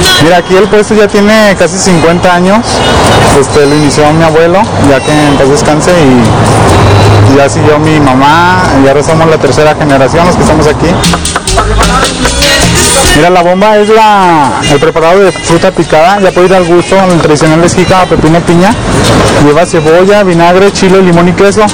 Mira, aquí el puesto ya tiene casi 50 años. Lo inició mi abuelo, ya que en paz descanse, y ya siguió mi mamá, y ahora somos la tercera generación los que estamos aquí. Mira, la bomba es el preparado de fruta picada, ya puede ir al gusto. El tradicional es jícama, pepino, piña. Lleva cebolla, vinagre, chile, limón y queso.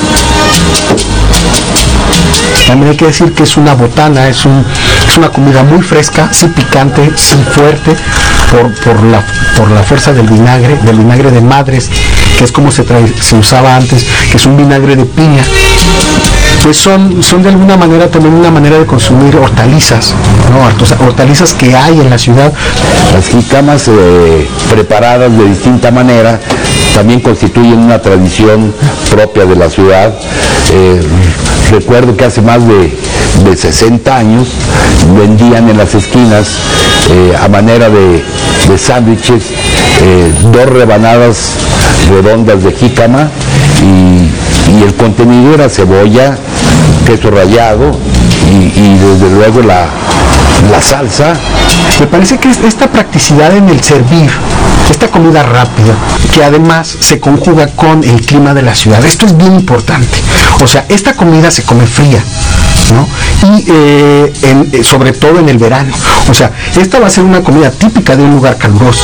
También hay que decir que es una botana, es una comida muy fresca, sí picante, sí fuerte, por la fuerza del vinagre de madres, que es como se usaba antes, que es un vinagre de piña. Pues son de alguna manera también una manera de consumir hortalizas, ¿no? Hortalizas que hay en la ciudad. Las jícamas preparadas de distinta manera también constituyen una tradición propia de la ciudad. Recuerdo que hace más de 60 años vendían en las esquinas a manera de sándwiches 2 rebanadas redondas de jícama y el contenido era cebolla, queso rallado y desde luego la salsa. Me parece que esta practicidad en el servir, esta comida rápida, que además se conjuga con el clima de la ciudad, esto es bien importante. O sea, esta comida se come fría, ¿no? Y sobre todo en el verano. O sea, esta va a ser una comida típica de un lugar caluroso.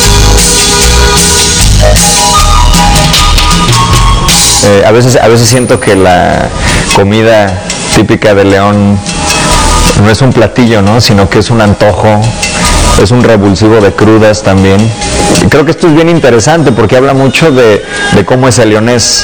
A veces siento que la comida típica de León no es un platillo, ¿no? Sino que es un antojo, es un revulsivo de crudas también. Y creo que esto es bien interesante porque habla mucho de cómo es el leonés.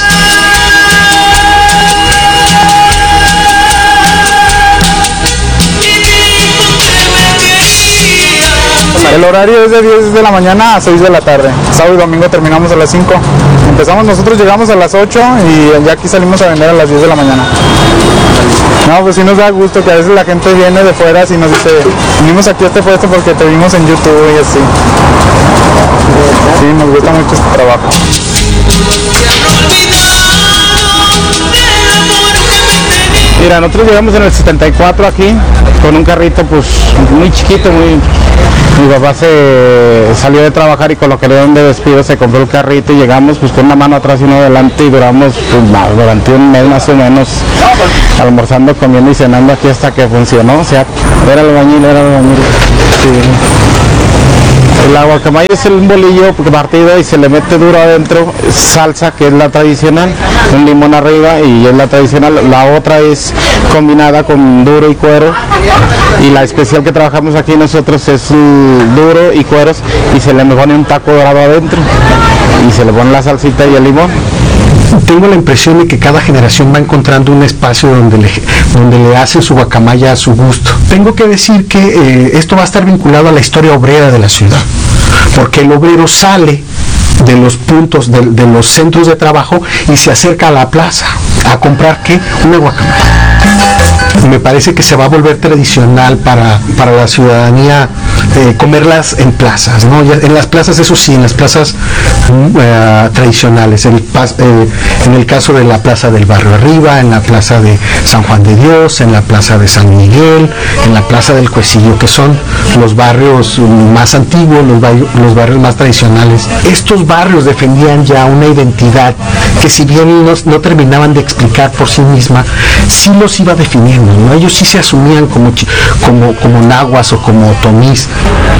El horario es de 10 de la mañana a 6 de la tarde. Sábado y domingo terminamos a las 5. Empezamos, nosotros llegamos a las 8 y ya aquí salimos a vender a las 10 de la mañana. No, pues sí nos da gusto que a veces la gente viene de fuera y nos dice, vinimos aquí a este puesto porque te vimos en YouTube y así. Sí, nos gusta mucho este trabajo. Mira, nosotros llegamos en el 74 aquí, con un carrito pues muy chiquito, mi papá salió de trabajar y con lo que le dieron de despido se compró el carrito y llegamos pues con una mano atrás y una adelante y duramos pues, durante un mes más o menos almorzando, comiendo y cenando aquí hasta que funcionó. O sea, era el albañil. Sí. El guacamaya es un bolillo partido y se le mete duro adentro, salsa que es la tradicional, un limón arriba y es la tradicional. La otra es combinada con duro y cuero y la especial que trabajamos aquí nosotros es duro y cueros y se le pone un taco dorado adentro y se le pone la salsita y el limón. Tengo la impresión de que cada generación va encontrando un espacio donde le hace su guacamaya a su gusto. Tengo que decir que esto va a estar vinculado a la historia obrera de la ciudad, porque el obrero sale de los puntos, de los centros de trabajo y se acerca a la plaza a comprar ¿qué? Una guacamaya. Me parece que se va a volver tradicional para la ciudadanía comerlas en plazas, ¿no? Ya, en las plazas, eso sí, en las plazas tradicionales, en el caso de la plaza del Barrio Arriba, en la plaza de San Juan de Dios, en la plaza de San Miguel, en la plaza del Cuecillo, que son los barrios más antiguos, los barrios más tradicionales. Estos barrios defendían ya una identidad que, si bien no terminaban de explicar por sí misma, sí los iba definiendo, ¿no? Ellos sí se asumían como nahuas o como otomís,